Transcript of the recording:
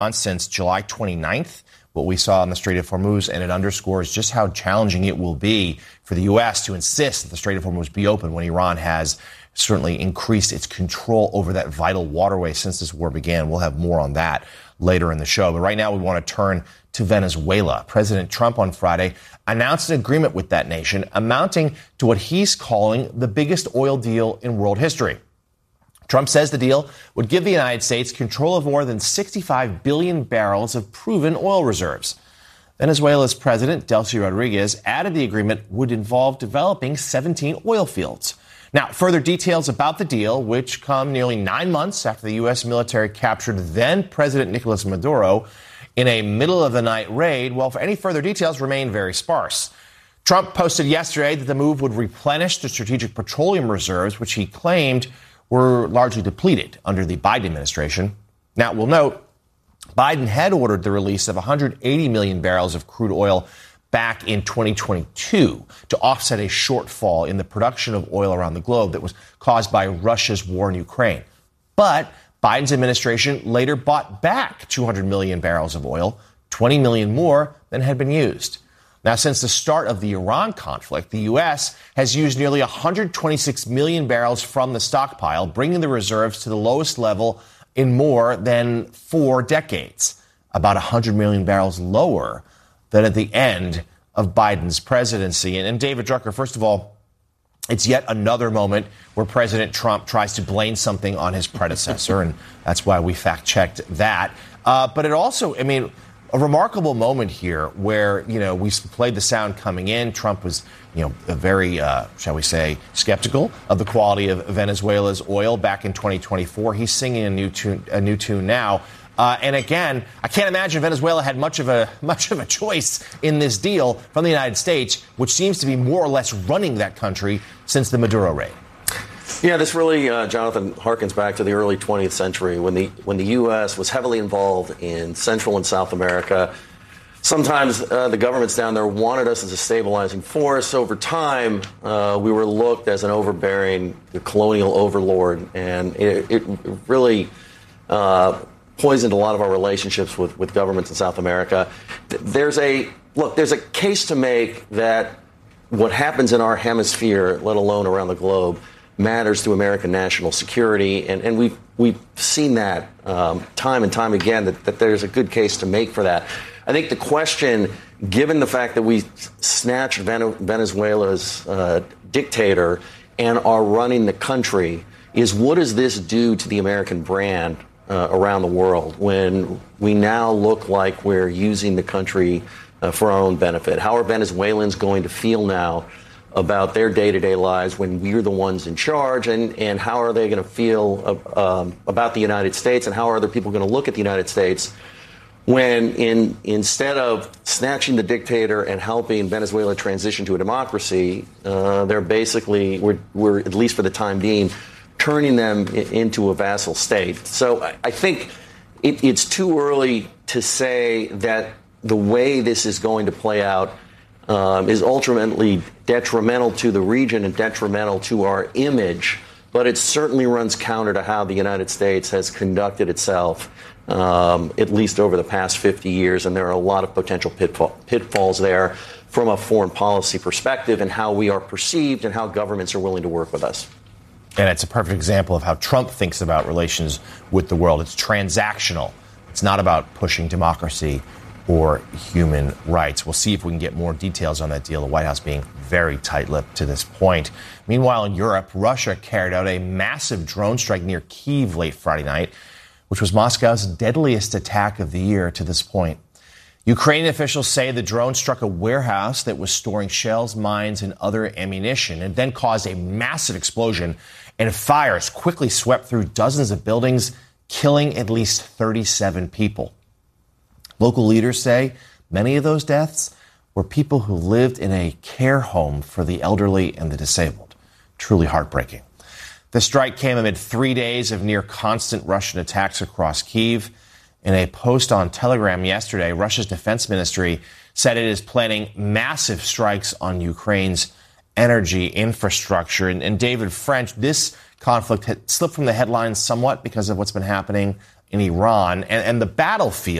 since July 29th, what we saw in the Strait of Hormuz, and it underscores just how challenging it will be for the U.S. to insist that the Strait of Hormuz be open when Iran has certainly increased its control over that vital waterway since this war began. We'll have more on that later in the show. But right now we want to turn to Venezuela. President Trump on Friday announced an agreement with that nation amounting to what he's calling the biggest oil deal in world history. Trump says the deal would give the United States control of more than 65 billion barrels of proven oil reserves. Venezuela's president, Delcy Rodriguez, added the agreement would involve developing 17 oil fields. Now, further details about the deal, which come nearly 9 months after the U.S. military captured then-President Nicolas Maduro in a middle-of-the-night raid, well, for any further details remain very sparse. Trump posted yesterday that the move would replenish the strategic petroleum reserves, which he claimed were largely depleted under the Biden administration. Now, we'll note, Biden had ordered the release of 180 million barrels of crude oil back in 2022 to offset a shortfall in the production of oil around the globe that was caused by Russia's war in Ukraine. But Biden's administration later bought back 200 million barrels of oil, 20 million more than had been used. Now, since the start of the Iran conflict, the U.S. has used nearly 126 million barrels from the stockpile, bringing the reserves to the lowest level in more than 4 decades, about 100 million barrels lower than at the end of Biden's presidency. And David Drucker, first of all, it's yet another moment where President Trump tries to blame something on his predecessor, and that's why we fact-checked that. But it also, a remarkable moment here where, we played the sound coming in. Trump was, very, shall we say, skeptical of the quality of Venezuela's oil back in 2024. He's singing a new tune now. And again, I can't imagine Venezuela had much of a choice in this deal from the United States, which seems to be more or less running that country since the Maduro raid. Yeah, this really, Jonathan, harkens back to the early 20th century when the U.S. was heavily involved in Central and South America. Sometimes the governments down there wanted us as a stabilizing force. Over time, we were looked as an overbearing colonial overlord, and it really poisoned a lot of our relationships with governments in South America. There's a case to make that what happens in our hemisphere, let alone around the globe, matters to American national security, and we've seen that time and time again that there's a good case to make for that. I think the question, given the fact that we snatched Venezuela's dictator and are running the country, is what does this do to the American brand around the world when we now look like we're using the country for our own benefit? How are Venezuelans going to feel now about their day-to-day lives when we're the ones in charge, and how are they going to feel about the United States, and how are other people going to look at the United States when instead of snatching the dictator and helping Venezuela transition to a democracy, they're basically, we're at least for the time being, turning them into a vassal state. So I think it's too early to say that the way this is going to play out is ultimately detrimental to the region and detrimental to our image, but it certainly runs counter to how the United States has conducted itself, at least over the past 50 years, and there are a lot of potential pitfalls there from a foreign policy perspective and how we are perceived and how governments are willing to work with us. And it's a perfect example of how Trump thinks about relations with the world. It's transactional. It's not about pushing democracy or human rights. We'll see if we can get more details on that deal, the White House being very tight-lipped to this point. Meanwhile, in Europe, Russia carried out a massive drone strike near Kyiv late Friday night, which was Moscow's deadliest attack of the year to this point. Ukrainian officials say the drone struck a warehouse that was storing shells, mines, and other ammunition, and then caused a massive explosion, and fires quickly swept through dozens of buildings, killing at least 37 people. Local leaders say many of those deaths were people who lived in a care home for the elderly and the disabled. Truly heartbreaking. The strike came amid 3 days of near constant Russian attacks across Kyiv. In a post on Telegram yesterday, Russia's defense ministry said it is planning massive strikes on Ukraine's energy infrastructure. And David French, this conflict had slipped from the headlines somewhat because of what's been happening in Iran, and the battlefield